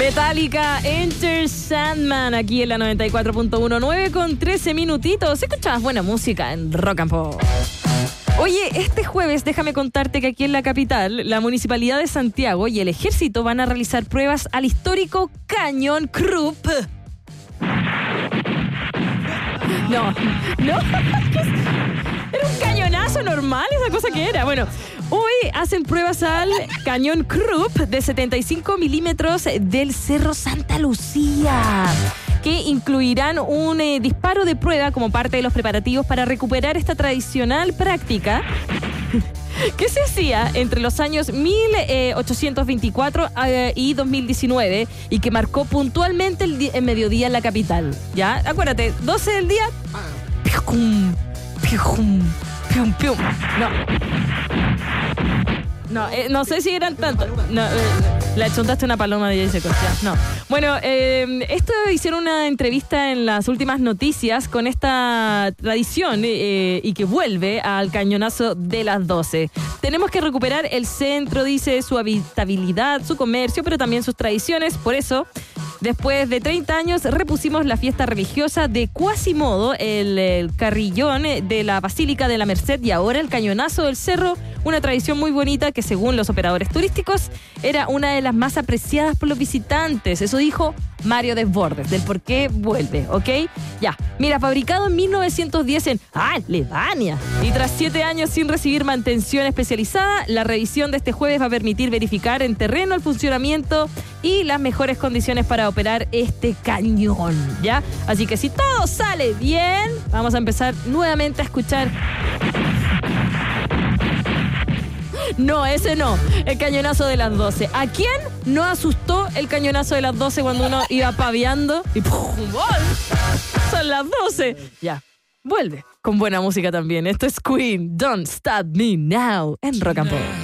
Metallica, Enter Sandman, aquí en la 94.19 con 13 minutitos. Escuchabas buena música en Rock and Pop. Oye, este jueves déjame contarte que aquí en la capital, la Municipalidad de Santiago y el Ejército van a realizar pruebas al histórico Cañón Krupp. No. Era un cañonazo normal, esa cosa que era. Bueno, hoy hacen pruebas al Cañón Krupp de 75 milímetros del Cerro Santa Lucía, que incluirán un disparo de prueba como parte de los preparativos para recuperar esta tradicional práctica que se hacía entre los años 1824 y 2019 y que marcó puntualmente el mediodía en la capital. ¿Ya? Acuérdate, 12 del día. Pium, pium, pium, pium. No sé si eran tantos. No, le chontaste una paloma de ese coche. No. Bueno, esto hicieron una entrevista en las últimas noticias con esta tradición y que vuelve al cañonazo de las 12. Tenemos que recuperar el centro, dice, su habitabilidad, su comercio, pero también sus tradiciones. Por eso, después de 30 años, repusimos la fiesta religiosa de Quasimodo, el carrillón de la Basílica de la Merced y ahora el cañonazo del cerro. Una tradición muy bonita que, según los operadores turísticos, era una de las más apreciadas por los visitantes. Eso dijo Mario Desbordes, del por qué vuelve, ¿ok? Ya, mira, fabricado en 1910 en Alemania y tras 7 años sin recibir mantención especializada, la revisión de este jueves va a permitir verificar en terreno el funcionamiento y las mejores condiciones para operar este cañón, ¿ya? Así que si todo sale bien, vamos a empezar nuevamente a escuchar... No, ese no. El cañonazo de las 12. ¿A quién no asustó el cañonazo de las 12 cuando uno iba paviando? Y ¡pum! Son las 12. Ya. Vuelve con buena música también. Esto es Queen, Don't Stop Me Now, en Rock and Pop.